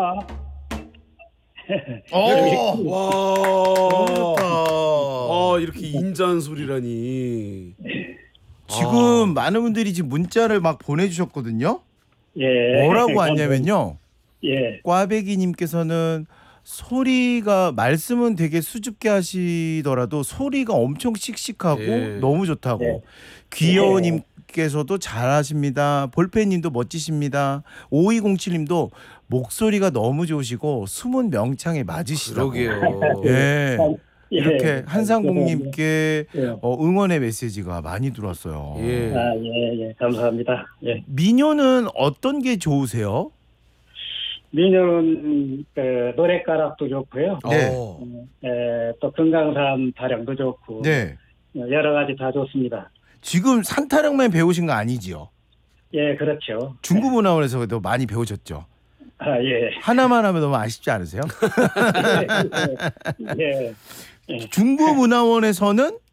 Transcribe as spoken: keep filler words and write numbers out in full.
아, 어, 와. 좋다. 아, 이렇게 인자한 소리라니. 지금 아. 많은 분들이 지금 문자를 막 보내주셨거든요. 예. 뭐라고 하냐면요. 예. 꽈배기님께서는 소리가 말씀은 되게 수줍게 하시더라도 소리가 엄청 씩씩하고 예. 너무 좋다고. 예. 귀여우님께서도 잘하십니다. 볼펜님도 멋지십니다. 오이공칠님도 목소리가 너무 좋으시고 숨은 명창에 맞으시다고. 그러게요. 예. 예. 이렇게 한상봉님께 예. 어, 응원의 메시지가 많이 들어왔어요. 예. 아, 예, 예. 감사합니다. 예. 민요는 어떤 게 좋으세요? 민요는 그 노랫가락도 좋고요. 네. 어. 에, 또 금강산 타령도 좋고 네. 여러 가지 다 좋습니다. 지금 산타령만 배우신 거 아니지요? 예, 그렇죠. 중구문화원에서도 많이 배우셨죠? 아, 예. 하나만 하면 너무 아쉽지 않으세요? 예. 예. 예. 중구문화원에서는